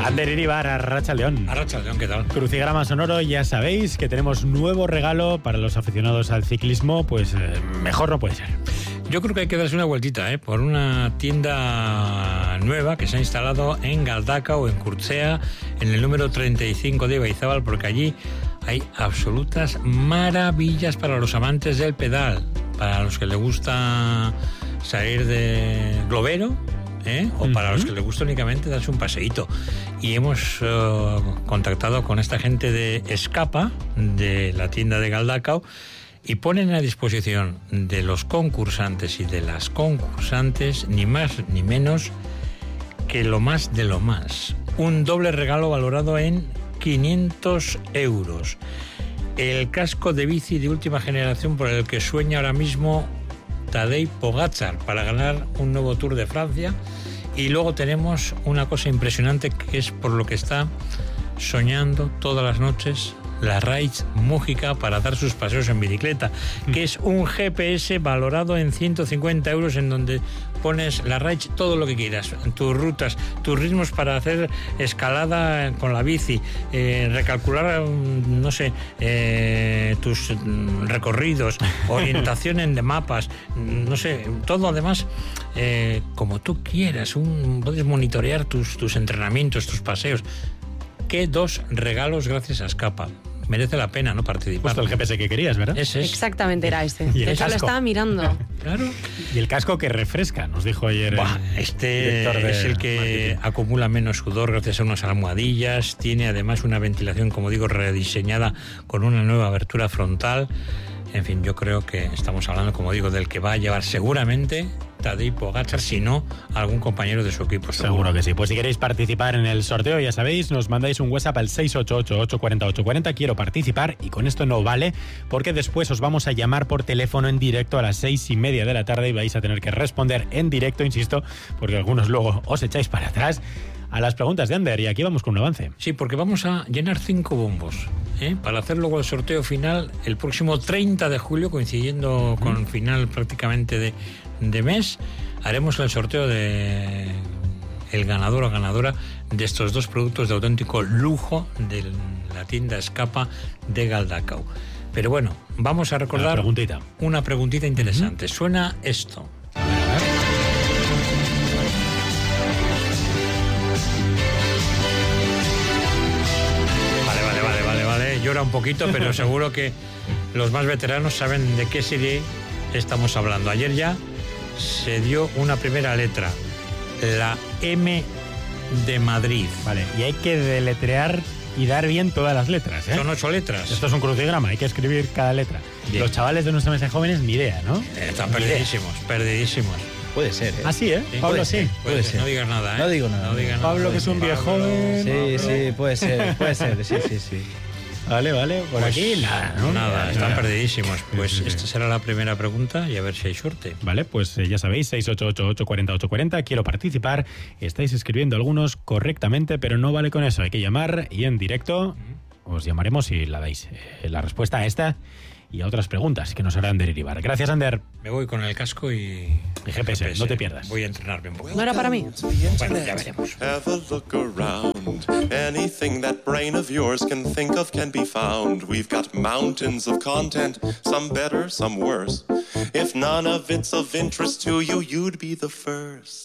Ander Iribar, Arratsaldeon. Arratsaldeon, ¿qué tal? Crucigrama sonoro, ya sabéis que tenemos nuevo regalo para los aficionados al ciclismo, pues mejor no puede ser. Yo creo que hay que darse una vueltita, por una tienda nueva que se ha instalado en Galdakao, en Kurtzea, en el número 35 de Ibaizábal, porque allí hay absolutas maravillas para los amantes del pedal, para los que les gusta salir de globero, o para los que les gusta únicamente darse un paseíto. Y hemos contactado con esta gente de Escapa, de la tienda de Galdakao, y ponen a disposición de los concursantes y de las concursantes ni más ni menos que lo más de lo más. Un doble regalo valorado en 500 euros. El casco de bici de última generación por el que sueña ahora mismo Tadej Pogačar para ganar un nuevo Tour de Francia. Y luego tenemos una cosa impresionante que es por lo que está soñando todas las noches la Raich Mújica para dar sus paseos en bicicleta, que es un GPS valorado en 150 euros en donde pones la Raich todo lo que quieras, tus rutas, tus ritmos para hacer escalada con la bici, recalcular, no sé, tus recorridos, orientación en de mapas, no sé, todo además como tú quieras, puedes monitorear tus entrenamientos, tus paseos. ¿Qué dos regalos gracias a Escapa? Merece la pena, ¿no?, participar. Justo el GPS que querías, ¿verdad? Ese es. Exactamente, era este. De hecho, lo estaba mirando. Claro. Y el casco que refresca, nos dijo ayer este es el que acumula menos sudor gracias a unas almohadillas. Tiene además una ventilación, como digo, rediseñada con una nueva abertura frontal. En fin, yo creo que estamos hablando, como digo, del que va a llevar seguramente Tadej Pogačar, si no, algún compañero de su equipo. Seguro que sí. Pues si queréis participar en el sorteo, ya sabéis, nos mandáis un WhatsApp al 688-840-840. Quiero participar, y con esto no vale, porque después os vamos a llamar por teléfono en directo a las 6:30 de la tarde y vais a tener que responder en directo, insisto, porque algunos luego os echáis para atrás, a las preguntas de Ander. Y aquí vamos con un avance. Sí, porque vamos a llenar 5 bombos, para hacer luego el sorteo final el próximo 30 de julio, coincidiendo con el final prácticamente de mes. Haremos el sorteo de el ganador o ganadora de estos dos productos de auténtico lujo de la tienda Escapa de Galdakao. Pero bueno, vamos a recordar una preguntita interesante. Suena esto. Llora un poquito, pero seguro que los más veteranos saben de qué serie estamos hablando. Ayer ya se dio una primera letra, la M de Madrid. Vale, y hay que deletrear y dar bien todas las letras, Son 8 letras. Esto es un crucigrama, hay que escribir cada letra. Bien. Los chavales de nuestra mesa de jóvenes, ni idea, ¿no? Están perdidísimos. Puede ser, Ah, sí, Sí, Pablo, sí. Puede ser. No digas nada, No digo nada. Pablo, que es un viejo joven. Sí, puede ser, sí. Vale, por aquí nada, ¿no? Nada, están perdidísimos. Pues esta será la primera pregunta y a ver si hay suerte. Vale, pues ya sabéis, 688-840-840. Quiero participar. Estáis escribiendo algunos correctamente, pero no vale con eso. Hay que llamar y en directo os llamaremos y la dais la respuesta a esta y a otras preguntas que nos harán derivar. Gracias, Ander. Me voy con el casco y GPS, no te pierdas. Voy a entrenarme un poco. No era para mí. Bueno, ya veremos. Have a look around. Anything that brain of yours can think of can be found. We've got mountains of content, some better, some worse. If none of it's of interest to you, you'd be the first.